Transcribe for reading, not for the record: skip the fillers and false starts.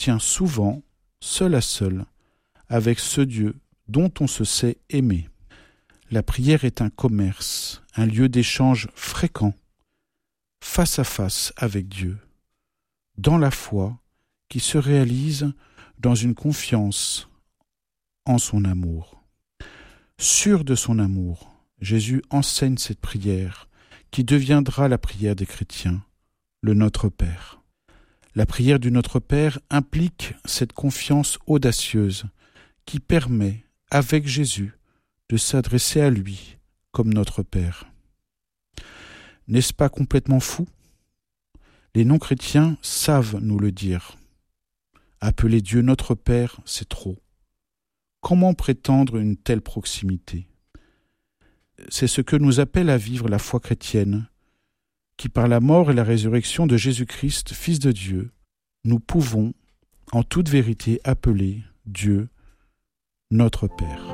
tient souvent, seul à seul, avec ce Dieu dont on se sait aimé. La prière est un commerce, un lieu d'échange fréquent, face à face avec Dieu, dans la foi qui se réalise dans une confiance en son amour. Sûr de son amour, Jésus enseigne cette prière qui deviendra la prière des chrétiens, le Notre Père. La prière du Notre Père implique cette confiance audacieuse qui permet, avec Jésus, de s'adresser à lui comme notre Père. N'est-ce pas complètement fou ? Les non-chrétiens savent nous le dire. Appeler Dieu notre Père, c'est trop. Comment prétendre une telle proximité ? C'est ce que nous appelle à vivre la foi chrétienne, qui par la mort et la résurrection de Jésus-Christ, Fils de Dieu, nous pouvons en toute vérité appeler Dieu notre Père.